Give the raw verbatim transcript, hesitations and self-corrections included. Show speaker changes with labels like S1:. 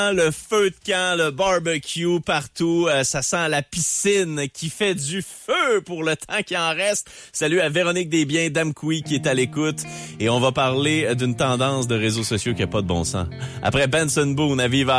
S1: Le feu de camp, le barbecue partout, euh, ça sent la piscine qui fait du feu pour le temps qui en reste. Salut à Véronique Desbiens, Dame Couy qui est à l'écoute et on va parler d'une tendance de réseaux sociaux qui a pas de bon sens. Après Benson Boone à Viva